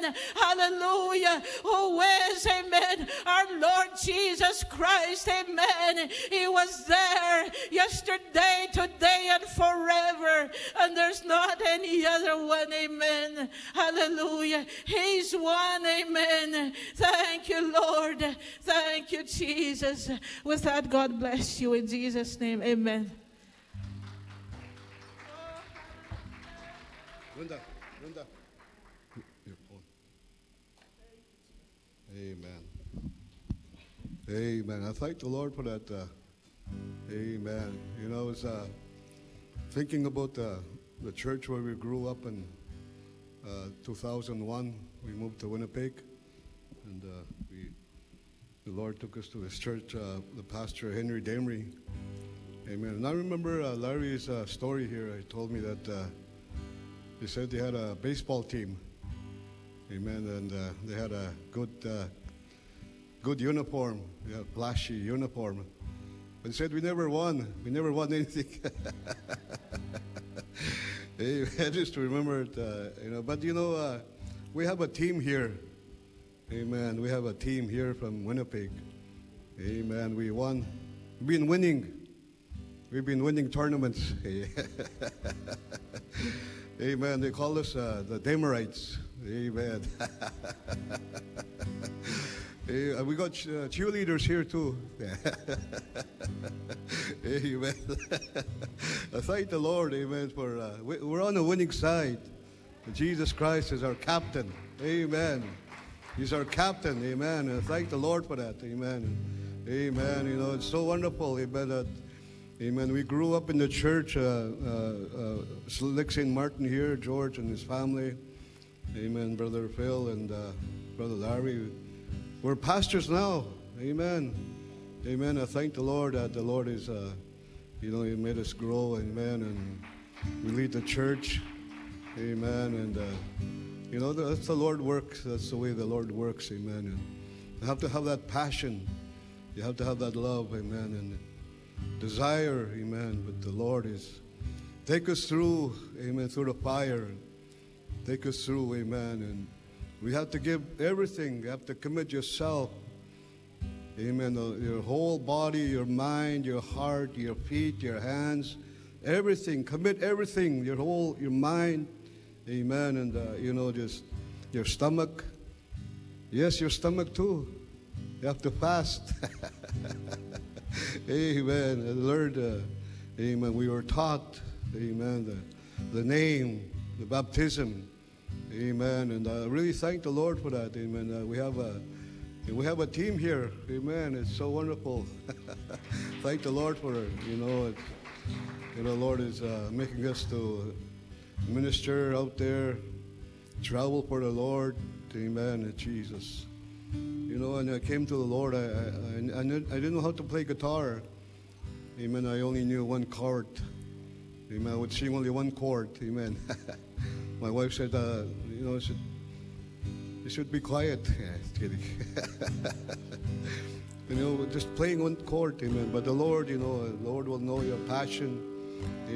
Amen. Hallelujah. Who is, amen, our Lord Jesus Christ. Amen. He was there yesterday, today, and forever. And there's not any other one. Amen. Hallelujah. He's one. Amen. Thank you, Lord. Thank you, Jesus. With that, God bless you in Jesus' name. Amen. Linda. Your phone. Amen. Amen. I thank the Lord for that. Amen. You know, I was thinking about the church where we grew up in 2001. We moved to Winnipeg, and the Lord took us to this church, the pastor Henry Damery. Amen. And I remember Larry's story here. He told me that he said they had a baseball team. Amen. And they had a good uniform, flashy uniform. But he said we never won. We never won anything. I just remember it, you know. But you know, we have a team here. Amen. We have a team here from Winnipeg. Amen. We won. We've been winning. We've been winning tournaments. Amen. They call us the Damerites. Amen. We got cheerleaders here too. Amen. I thank the Lord, amen, for we're on the winning side. Jesus Christ is our captain. Amen. He's our captain. Amen. And I thank the Lord for that. Amen. Amen. You know, it's so wonderful. Amen. That, amen. We grew up in the church, Lick St. Martin here, George and his family. Amen. Brother Phil and Brother Larry. We're pastors now. Amen. Amen. I thank the Lord that the Lord is, you know, He made us grow. Amen. And we lead the church. Amen. And, you know, that's the Lord works. That's the way the Lord works. Amen. And you have to have that passion. You have to have that love. Amen. And desire. Amen. But the Lord is, take us through. Amen. Through the fire. Take us through. Amen. And we have to give everything. You have to commit yourself. Amen. Your whole body, your mind, your heart, your feet, your hands, everything. Commit everything. Your mind. Amen. And, you know, just your stomach. Yes, your stomach too. You have to fast. Amen. I learned, amen. We were taught, amen, the name, the baptism. Amen. And I really thank the Lord for that. Amen. We have a team here. Amen. It's so wonderful. Thank the Lord for it. You know, Lord is making us to minister out there, travel for the Lord. Amen. And Jesus. You know, and I came to the Lord. I didn't know how to play guitar. Amen. I only knew one chord. Amen. I would sing only one chord. Amen. My wife said, you know, you should be quiet. Yeah, kidding. You know, just playing one chord, amen. But the Lord, you know, the Lord will know your passion.